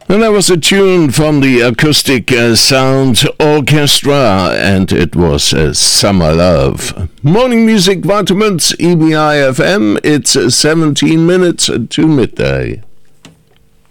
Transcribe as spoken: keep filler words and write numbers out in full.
And that was a tune from the Acoustic uh, Sound Orchestra, and it was uh, Summer Love. Morning Music Vitamins, E B I F M. It's uh, seventeen minutes to midday.